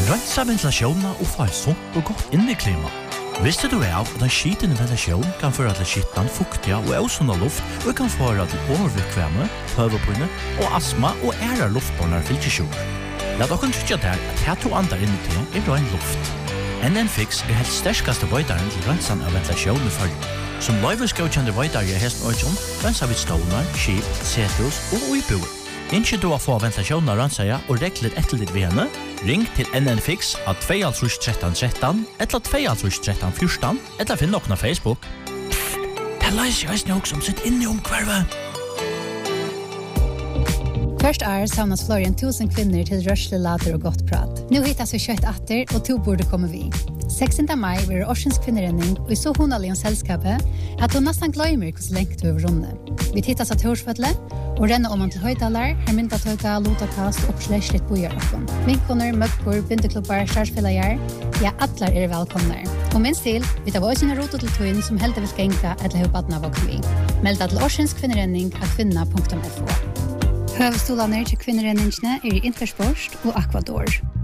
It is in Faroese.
Rensa ventilasjonen og få et sunt og godt inneklima. Visste du av at en skitende ventilasjon kan føre til skittan, fuktiga og ausunda luft og kan føre til overvikvemme, høvepinne og astma og ære luftbårnar fylkesjok. La dere trykke til at her to andre inni til ren luft. NN-Fix helt sterskaste veidaren til rensan av ventilasjon i følge. Som løyveskaukjende veidare i hesten Øyjon, rensa vi stålar, skip, setus og uiboer. Ikke du å få ventilasjonen av rensaja og regler etter ditt vene? Ring til NN-Fix av 21313 eller 21314 eller finn noen av Facebook. Det løser jeg snakk som sitt inne omkvarvet. Først samlas Florian 1000 kvinner til rørsle, later og godt prat. Nå hittas vi kjøtt atter, og to burde komme vi. 16. mai blir Årsens kvinnerenning, og i så honalig om selskapet at hun nesten glemmer hvordan lengt vi over rundet. Vi hittas av Torsføtle, og renner om til Høydalar, her myndatøyga, lotakast og oppsleslitt bojarokken. Vinkoner, møkker, bindeklubbar, startspillere, ja, atler velkomne. Og minst til, vi tar vår sine roto til tøyen som heldig vil genka eller høybadna våkken vi. Meld deg til Årsens kvinnerenning av kvinna.fo. Høvestolene til kvinnerenningene i Intersport og Aquador.